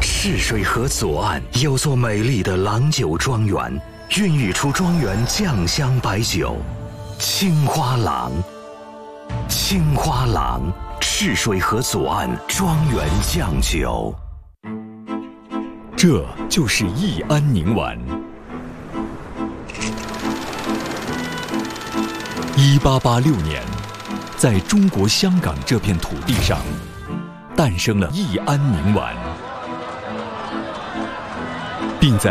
赤水河左岸有座美丽的郎酒庄园，孕育出庄园酱香白酒青花郎。青花郎，赤水河左岸庄园酱酒。 这就是益安宁丸。1886年，在中国香港这片土地上，诞生了益安宁丸，并在